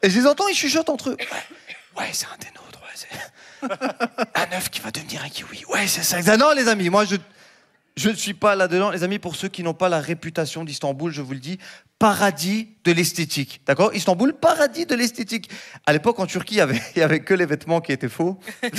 Et je les entends, ils chuchotent entre eux. Ouais, c'est un des nôtres. Ouais, c'est un œuf qui va devenir un kiwi. Ouais, c'est ça. Non, les amis, moi, je ne suis pas là-dedans. Les amis, pour ceux qui n'ont pas la réputation d'Istanbul, je vous le dis, paradis de l'esthétique. D'accord? Istanbul, paradis de l'esthétique. À l'époque, en Turquie, il y avait que les vêtements qui étaient faux.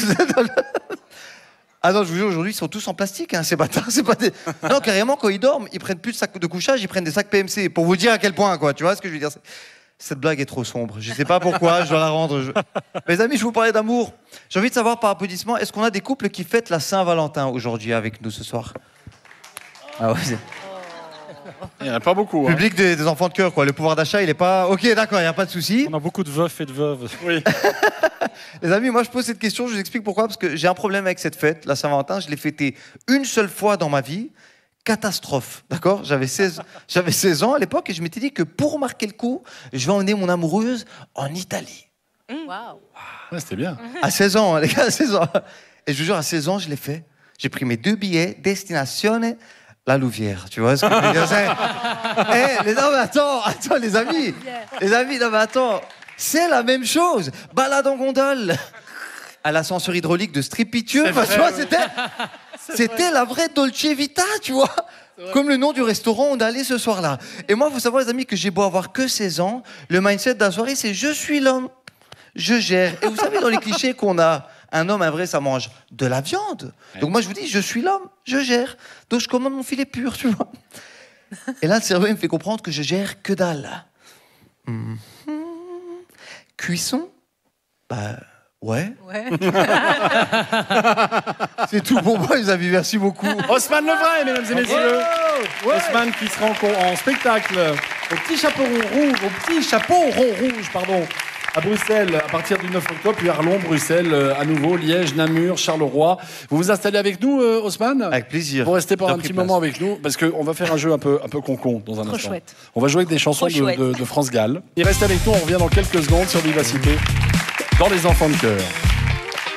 Ah non, je vous jure, aujourd'hui, ils sont tous en plastique, hein, ces bâtards. C'est pas des... Non, carrément, quand ils dorment, ils prennent plus de sacs de couchage, ils prennent des sacs PMC. Pour vous dire à quel point, quoi. Tu vois ce que je veux dire? Cette blague est trop sombre. Je sais pas pourquoi, je dois la rendre. Mes amis, je vous parlais d'amour. J'ai envie de savoir par applaudissement, est-ce qu'on a des couples qui fêtent la Saint-Valentin aujourd'hui avec nous ce soir? Ah ouais, il n'y en a pas beaucoup. Public des enfants de cœur, quoi. Le pouvoir d'achat, il est pas... Ok, d'accord, il n'y a pas de souci. On a beaucoup de veufs et de veuves. Oui. Les amis, moi, je pose cette question, je vous explique pourquoi. Parce que j'ai un problème avec cette fête, la Saint-Valentin. Je l'ai fêtée une seule fois dans ma vie. Catastrophe, d'accord? J'avais 16 ans à l'époque et je m'étais dit que pour marquer le coup, je vais emmener mon amoureuse en Italie. Waouh. Ouais, c'était bien. À 16 ans, les gars, à 16 ans. Et je vous jure, à 16 ans, je l'ai fait. J'ai pris mes 2 billets, destination La Louvière. Tu vois ce que je veux dire? Non, mais attends, les amis. Les amis, non, mais attends. C'est la même chose. Balade en gondole. À l'ascenseur hydraulique de Stripitieux. Enfin, tu vois, c'était la vraie Dolce Vita, tu vois. Comme le nom du restaurant où on allait ce soir-là. Et moi, il faut savoir, les amis, que j'ai beau avoir que 16 ans, le mindset de la soirée, c'est je suis l'homme, je gère. Et vous savez, dans les clichés qu'on a, un homme, un vrai, ça mange de la viande. Donc moi, je vous dis, je suis l'homme, je gère. Donc je commande mon filet pur, tu vois. Et là, le cerveau, il me fait comprendre que je gère que dalle. Cuisson? Bah... Ouais. C'est tout pour moi, les amis. Merci beaucoup. Osman Levray, mesdames et messieurs. Osman qui sera en spectacle au Petit Chapeau Rond Rouge, à Bruxelles, à partir du 9 octobre, puis Arlon, Bruxelles, à nouveau, Liège, Namur, Charleroi. Vous vous installez avec nous, Osman? Avec plaisir. Vous restez pendant un petit moment avec nous, parce qu'on va faire un jeu un peu con dans un instant. Chouette. On va jouer avec des chansons de France Gall. Et restez avec nous, on revient dans quelques secondes sur Vivacité, dans Les Enfants de Cœur.